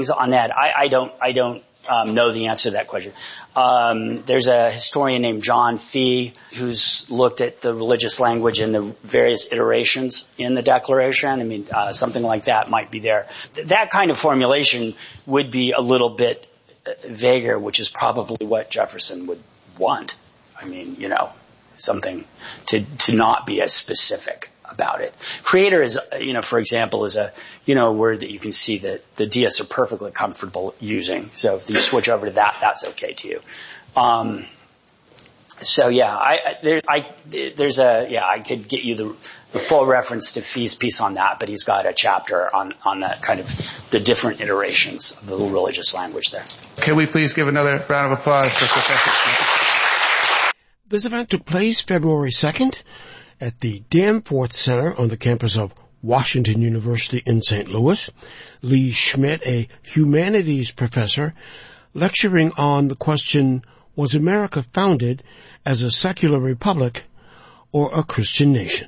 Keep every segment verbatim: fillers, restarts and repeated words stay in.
on that. I, I don't, I don't um, know the answer to that question. Um, there's a historian named John Fee who's looked at the religious language in the various iterations in the Declaration. I mean, uh, something like that might be there. Th- that kind of formulation would be a little bit vaguer, which is probably what Jefferson would want. I mean, you know, something to, to not be as specific about it. Creator is, you know, for example, is a, you know, word that you can see that the deists are perfectly comfortable using. So if you switch over to that, that's okay too. Um, so yeah, I, I, there, I, there's a, yeah, I could get you the, the full reference to Fee's piece on that, but he's got a chapter on, on that kind of the different iterations of the religious language there. Can we please give another round of applause for Professor Smith? This event took place February second at the Danforth Center on the campus of Washington University in Saint Louis. Lee Schmidt, a humanities professor, lecturing on the question, was America founded as a secular republic or a Christian nation?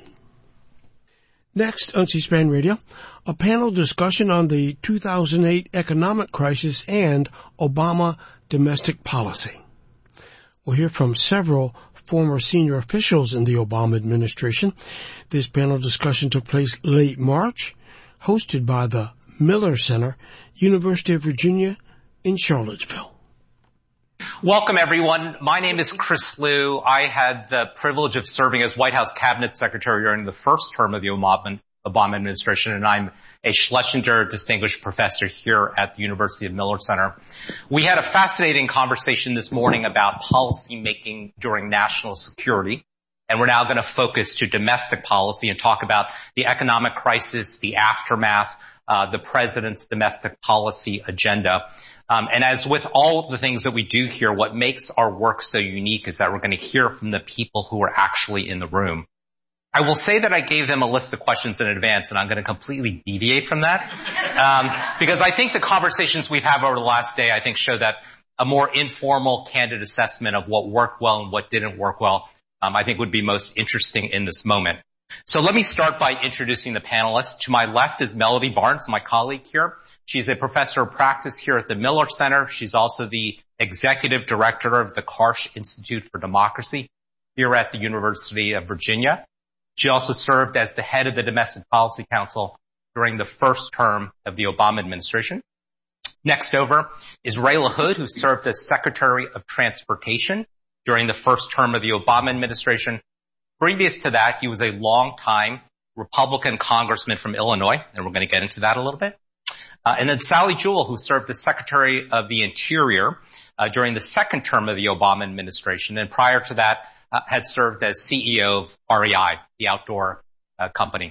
Next on C-SPAN Radio, a panel discussion on the two thousand eight economic crisis and Obama domestic policy. We'll hear from several former senior officials in the Obama administration. This panel discussion took place late March, hosted by the Miller Center, University of Virginia in Charlottesville. Welcome, everyone. My name is Chris Liu. I had the privilege of serving as White House Cabinet Secretary during the first term of the Obama, Obama administration, and I'm a Schlesinger Distinguished Professor here at the University of Miller Center. We had a fascinating conversation this morning about policy making during national security, and we're now going to focus to domestic policy and talk about the economic crisis, the aftermath, uh, the president's domestic policy agenda. Um, and as with all of the things that we do here, what makes our work so unique is that we're going to hear from the people who are actually in the room. I will say that I gave them a list of questions in advance, and I'm going to completely deviate from that, um, because I think the conversations we've had over the last day, I think, show that a more informal, candid assessment of what worked well and what didn't work well, um, I think would be most interesting in this moment. So let me start by introducing the panelists. To my left is Melody Barnes, my colleague here. She's a professor of practice here at the Miller Center. She's also the executive director of the Karsh Institute for Democracy here at the University of Virginia. She also served as the head of the Domestic Policy Council during the first term of the Obama administration. Next over is Ray LaHood, who served as Secretary of Transportation during the first term of the Obama administration. Previous to that, he was a longtime Republican congressman from Illinois, and we're going to get into that a little bit. Uh, and then Sally Jewell, who served as Secretary of the Interior uh, during the second term of the Obama administration, and prior to that, Uh, had served as C E O of R E I, the outdoor uh, company.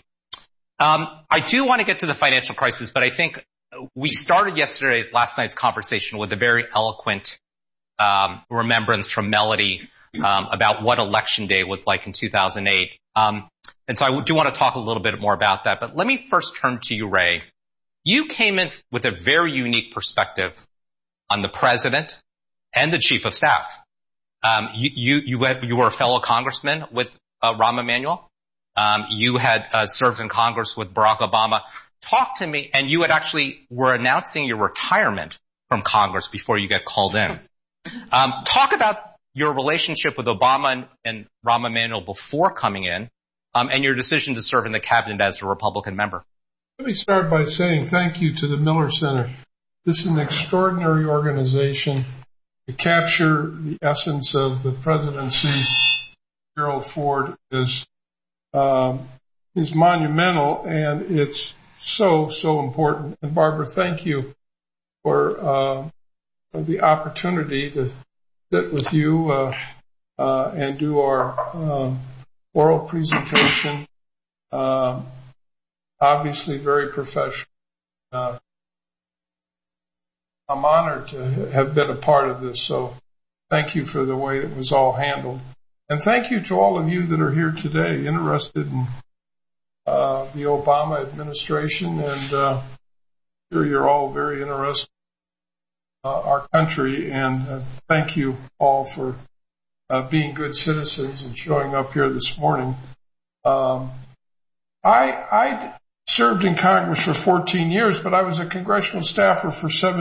Um, I do want to get to the financial crisis, but I think we started yesterday's, last night's conversation with a very eloquent um, remembrance from Melody um, about what Election Day was like in two thousand eight. Um, and so I do want to talk a little bit more about that. But let me first turn to you, Ray. You came in with a very unique perspective on the president and the chief of staff. Um, you, you, you, had, you were a fellow congressman with uh, Rahm Emanuel. Um, you had uh, served in Congress with Barack Obama. Talk to me, and you had actually were announcing your retirement from Congress before you got called in. Um, talk about your relationship with Obama and, and Rahm Emanuel before coming in, um, and your decision to serve in the cabinet as a Republican member. Let me start by saying thank you to the Miller Center. This is an extraordinary organization. To capture the essence of the presidency, Gerald Ford, is um, is monumental, and it's so, so important. And Barbara, thank you for, uh, for the opportunity to sit with you uh, uh, and do our uh, oral presentation. Uh, obviously very professional. Uh, I'm honored to have been a part of this, so thank you for the way it was all handled. And thank you to all of you that are here today interested in uh, the Obama administration, and uh, I'm sure you're all very interested in uh, our country, and uh, thank you all for uh, being good citizens and showing up here this morning. Um, I, I served in Congress for fourteen years, but I was a congressional staffer for seven